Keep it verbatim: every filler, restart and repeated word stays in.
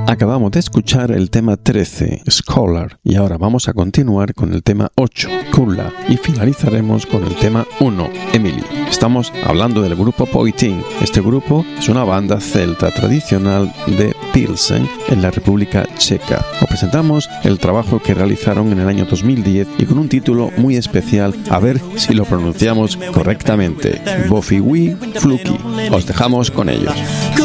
Acabamos de escuchar el tema trece, Scholar, y ahora vamos a continuar con el tema ocho, Kulla, y finalizaremos con el tema uno, Emily. Estamos hablando del grupo Poitín. Este grupo es una banda celta tradicional de Pilsen, en la República Checa. Os presentamos el trabajo que realizaron en el año dos mil diez y con un título muy especial, a ver si lo pronunciamos correctamente, Bofiwi Fluki. Os dejamos con ellos.